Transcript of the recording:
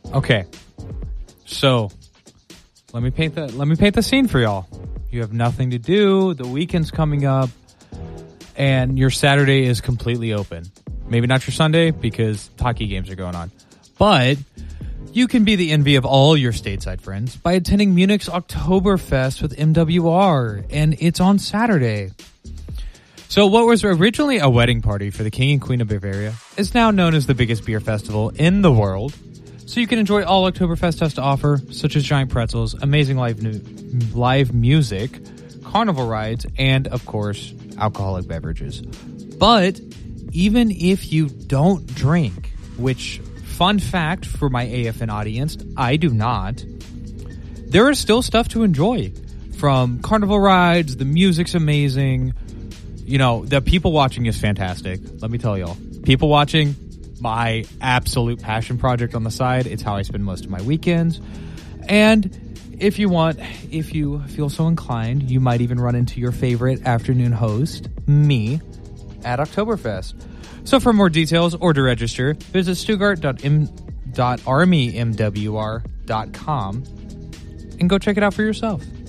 Okay. So, let me paint the scene for y'all. You have nothing to do, the weekend's coming up, and your Saturday is completely open. Maybe not your Sunday because hockey games are going on. But you can be the envy of all your stateside friends by attending Munich's Oktoberfest with MWR, and it's on Saturday. So what was originally a wedding party for the King and Queen of Bavaria is now known as the biggest beer festival in the world. So you can enjoy all Oktoberfest has to offer, such as giant pretzels, amazing live music, carnival rides, and, of course, alcoholic beverages. But even if you don't drink, which, fun fact for my AFN audience, I do not, there is still stuff to enjoy. From carnival rides, the music's amazing. You know, the people watching is fantastic. Let me tell y'all. People watching, my absolute passion project on the side. It's how I spend most of my weekends. And if you want, if you feel so inclined, you might even run into your favorite afternoon host, me, at Oktoberfest. So for more details or to register, visit stuttgart.armymwr.com and go check it out for yourself.